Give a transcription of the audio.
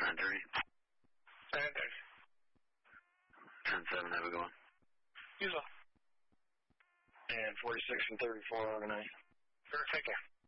9:30. 9:30. 10-7, have a good one. You as well. And 46 and 34 on the night. Sure, take care.